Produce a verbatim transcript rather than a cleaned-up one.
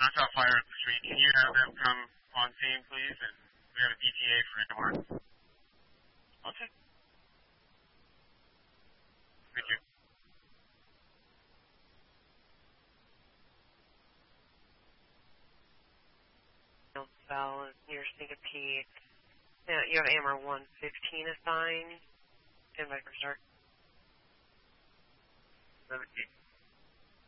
Knocked fire at the street. Can you have them come on scene, please? And we have a D T A for a door. Okay. Thank you. Bell near Stinking Peak. Yeah, you have Amber one fifteen assigned. And Viper Start. seventeen.